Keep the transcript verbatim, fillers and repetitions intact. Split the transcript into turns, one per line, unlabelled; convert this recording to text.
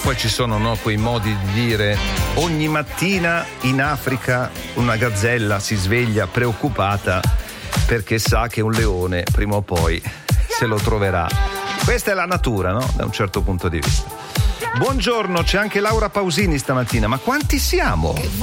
poi ci sono, no, quei modi di dire: ogni mattina in Africa una gazzella si sveglia preoccupata perché sa che un leone prima o poi se lo troverà. Questa è la natura, no? Da un certo punto di vista. Buongiorno, c'è anche Laura Pausini stamattina. Ma quanti siamo?